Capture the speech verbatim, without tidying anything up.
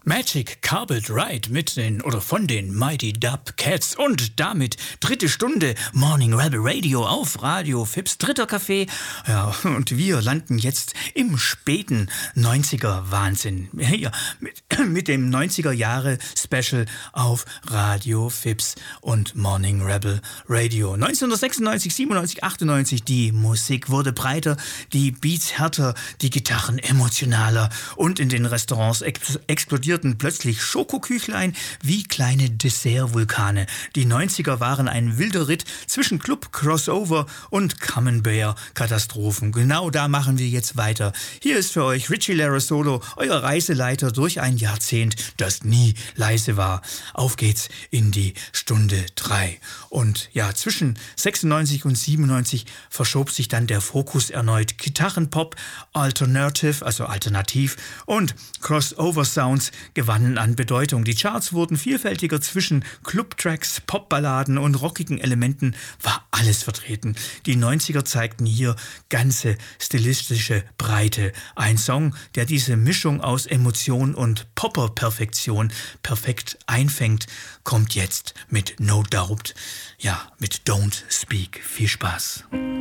Magic Carpet Ride mit den oder von den Mighty Dub Cats und damit dritte Stunde Morning Rebel Radio auf Radio Fips, dritter Kaffee. Ja, und wir landen jetzt im späten neunziger Wahnsinn. Hier mit, mit dem neunziger Jahre Special auf Radio Fips und Morning Rebel Radio. neunzehnhundertsechsundneunzig, siebenundneunzig, achtundneunzig, die Musik wurde breiter, die Beats härter, die Gitarren emotionaler und in den Restaurants ex- explodierten plötzlich Schokoküchlein wie kleine Dessertvulkane. Die neunziger waren ein wilder Ritt zwischen Club, Crossover und Camembert-Katastrophen. Genau da machen wir jetzt weiter. Hier ist für euch Richie Larasolo, euer Reiseleiter durch ein Jahrzehnt, das nie leise war. Auf geht's in die Stunde drei. Und ja, zwischen sechsundneunzig und siebenundneunzig verschob sich dann der Fokus erneut. Gitarrenpop, Alternative, also alternativ und Crossover-Sounds gewannen an Bedeutung. Die Charts wurden vielfältiger, zwischen Clubtracks, Popballaden und rockigen Elementen war alles vertreten. Die neunziger zeigten hier ganze stilistische Breite. Ein Song, der diese Mischung aus Emotion und Popper-Perfektion perfekt einfängt, kommt jetzt mit No Doubt, ja, mit Don't Speak. Viel Spaß.